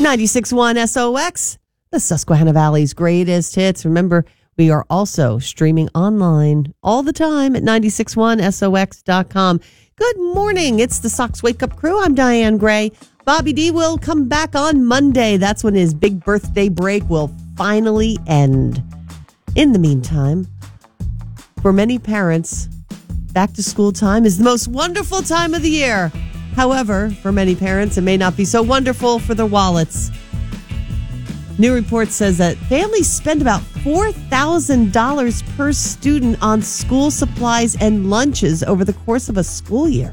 96.1 SOX, the Susquehanna Valley's greatest hits. Remember, we are also streaming online all the time at 961sox.com. Good morning. It's the Sox Wake Up Crew. I'm Diane Gray. Bobby D will come back on Monday. That's when his big birthday break will finally end. In the meantime, for many parents, back to school time is the most wonderful time of the year. However, for many parents, it may not be so wonderful for their wallets. New report says that families spend about $4,000 per student on school supplies and lunches over the course of a school year.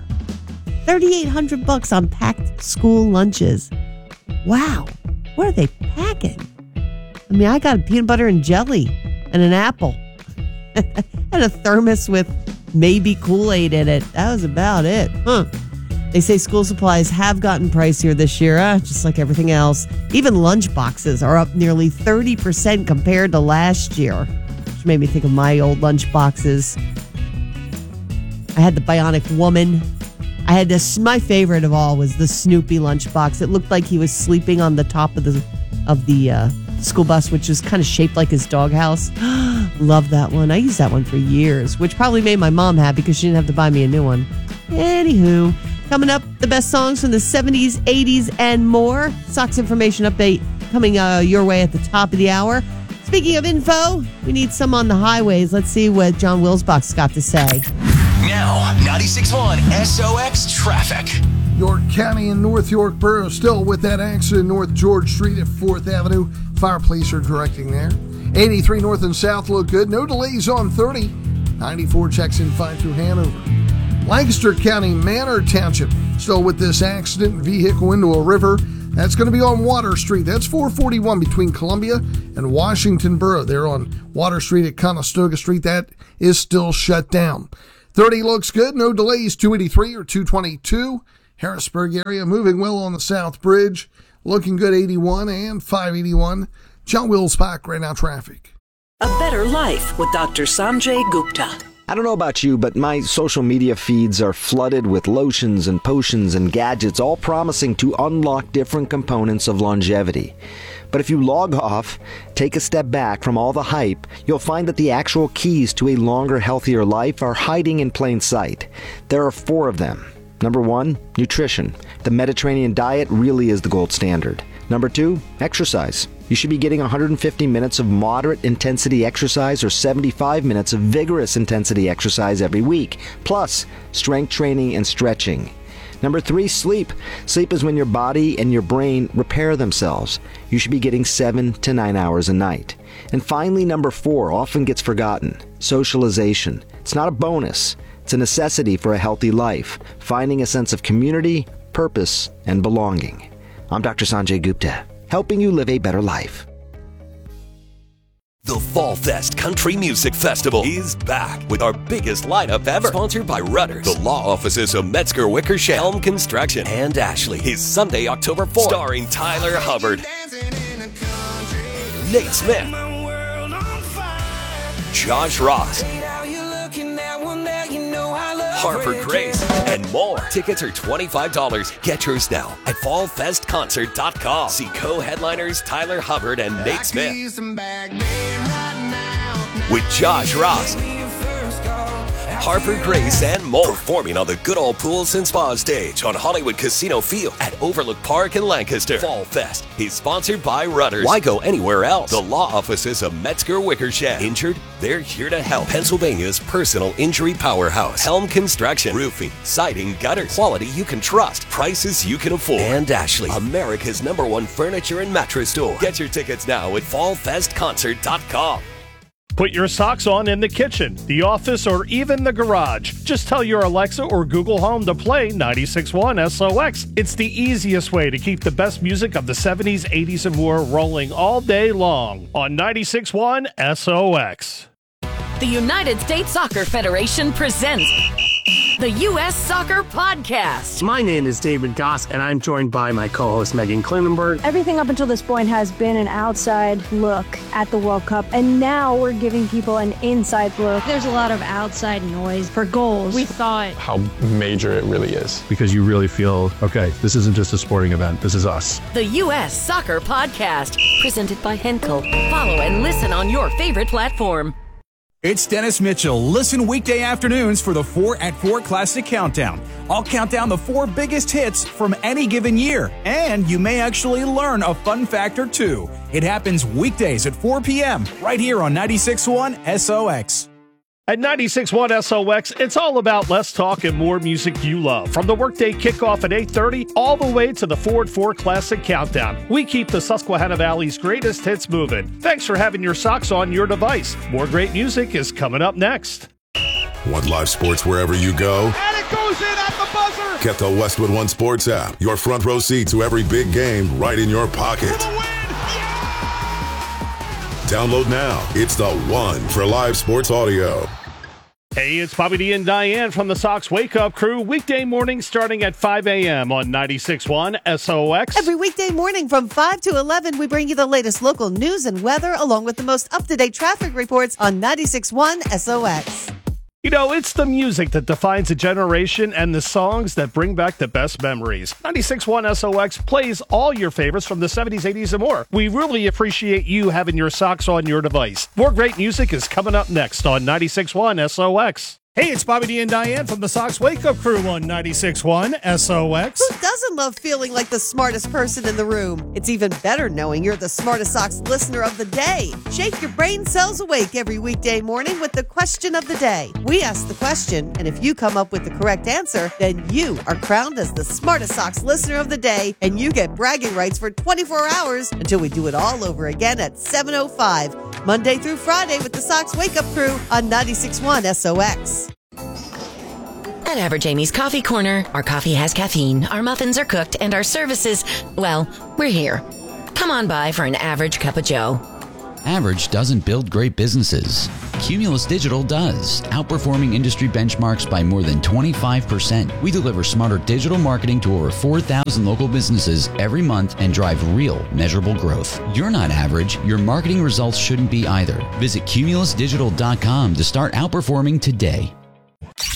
$3,800 on packed school lunches. Wow. What are they packing? I mean, I got peanut butter and jelly and an apple and a thermos with maybe Kool-Aid in it. That was about it. They say school supplies have gotten pricier this year, just like everything else. Even lunch boxes are up nearly 30% compared to last year, which made me think of my old lunch boxes. I had the Bionic Woman. I had this. My favorite of all was the Snoopy lunchbox. It looked like he was sleeping on the top of the school bus, which was kind of shaped like his doghouse. Love that one. I used that one for years, which probably made my mom happy because she didn't have to buy me a new one. Anywho, coming up, the best songs from the 70s, 80s, and more. Sox information update coming your way at the top of the hour. Speaking of info, we need some on the highways. Let's see what John Wilsbach's got to say. Now, 96.1 SOX traffic. York County and North York Borough still with that accident North George Street at 4th Avenue. Fire police are directing there. 83 North and South look good. No delays on 30. 94 checks in fine through Hanover. Lancaster County, Manor Township, still with this accident. Vehicle into a river. That's going to be on Water Street. That's 441 between Columbia and Washington Borough. There on Water Street at Conestoga Street. That is still shut down. 30 looks good. No delays. 283 or 222. Harrisburg area moving well on the South Bridge. Looking good 81 and 581. John Wilsbach, right now traffic. A better life with Dr. Sanjay Gupta. I don't know about you, but my social media feeds are flooded with lotions and potions and gadgets, all promising to unlock different components of longevity. But if you log off, take a step back from all the hype, you'll find that the actual keys to a longer, healthier life are hiding in plain sight. There are 4 of them. Number 1, nutrition. The Mediterranean diet really is the gold standard. Number 2, exercise. You should be getting 150 minutes of moderate intensity exercise or 75 minutes of vigorous intensity exercise every week, plus strength training and stretching. Number 3, sleep. Sleep is when your body and your brain repair themselves. You should be getting 7 to 9 hours a night. And finally, number 4 often gets forgotten. Socialization. It's not a bonus. It's a necessity for a healthy life, finding a sense of community, purpose, and belonging. I'm Dr. Sanjay Gupta, helping you live a better life. The Fall Fest Country Music Festival is back with our biggest lineup ever. Sponsored by Rudders, the law offices of Metzger Wickersham, Helm Construction, and Ashley. Is Sunday, October 4th. Starring Tyler Hubbard, Nate Smith, Josh Ross, Harper Grace, and more. Tickets are $25. Get yours now at fallfestconcert.com. See co-headliners Tyler Hubbard and Nate Smith with Josh Ross, Harper Grace, and more. Performing on the Good Old Pools and Spa stage on Hollywood Casino Field at Overlook Park in Lancaster. Fall Fest is sponsored by Rudders. Why go anywhere else? The law offices of Metzger Wickersham. Injured? They're here to help. Pennsylvania's personal injury powerhouse. Helm Construction. Roofing, siding, gutters. Quality you can trust. Prices you can afford. And Ashley, America's #1 furniture and mattress store. Get your tickets now at fallfestconcert.com. Put your socks on in the kitchen, the office, or even the garage. Just tell your Alexa or Google Home to play 96.1 SOX. It's the easiest way to keep the best music of the 70s, 80s, and more rolling all day long on 96.1 SOX. The United States Soccer Federation presents the U.S. Soccer Podcast. My name is David Goss, and I'm joined by my co-host Megan Klinenberg. Everything up until this point has been an outside look at the World Cup, and now we're giving people an inside look. There's a lot of outside noise for goals. We thought how major it really is. Because you really feel, okay, this isn't just a sporting event, this is us. The U.S. Soccer Podcast, presented by Henkel. Follow and listen on your favorite platform. It's Dennis Mitchell. Listen weekday afternoons for the 4 at 4 Classic Countdown. I'll count down the 4 biggest hits from any given year, and you may actually learn a fun fact or two. It happens weekdays at 4 p.m. right here on 96.1 SOX. At 96.1 SOX, it's all about less talk and more music you love. From the workday kickoff at 8:30 all the way to the 4 at 4 Classic Countdown, we keep the Susquehanna Valley's greatest hits moving. Thanks for having your socks on your device. More great music is coming up next. Want live sports wherever you go? And it goes in at the buzzer! Get the Westwood One Sports app. Your front row seat to every big game right in your pocket. For the win! Download now. It's the one for live sports audio. Hey, it's Bobby D and Diane from the Sox Wake Up Crew. Weekday morning starting at 5 a.m. on 96.1 SOX. Every weekday morning from 5 to 11, we bring you the latest local news and weather along with the most up-to-date traffic reports on 96.1 SOX. You know, it's the music that defines a generation and the songs that bring back the best memories. 96.1 SOX plays all your favorites from the 70s, 80s, and more. We really appreciate you having your socks on your device. More great music is coming up next on 96.1 SOX. Hey, it's Bobby D and Diane from the Sox Wake Up Crew on 96.1 SOX. Who doesn't love feeling like the smartest person in the room? It's even better knowing you're the smartest Sox listener of the day. Shake your brain cells awake every weekday morning with the question of the day. We ask the question, and if you come up with the correct answer, then you are crowned as the smartest Sox listener of the day, and you get bragging rights for 24 hours until we do it all over again at 7:05, Monday through Friday with the Sox Wake Up Crew on 96.1 SOX. At Average Amy's Coffee Corner, our coffee has caffeine, our muffins are cooked, and our services, well, we're here. Come on by for an average cup of joe. Average doesn't build great businesses. Cumulus Digital does, outperforming industry benchmarks by more than 25%. We deliver smarter digital marketing to over 4,000 local businesses every month and drive real, measurable growth. You're not average. Your marketing results shouldn't be either. Visit cumulusdigital.com to start outperforming today.